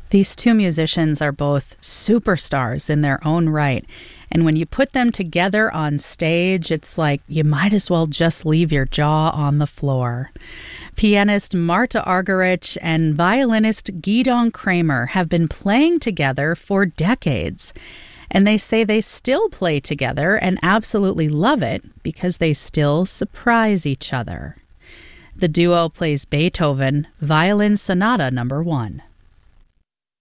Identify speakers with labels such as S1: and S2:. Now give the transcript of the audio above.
S1: These two musicians are both superstars in their own right. And when you put them together on stage, it's like you might as well just leave your jaw on the floor. Pianist Marta Argerich and violinist Gidon Kramer have been playing together for decades. And they say they still play together and absolutely love it because they still surprise each other. The duo plays Beethoven, Violin Sonata No. 1.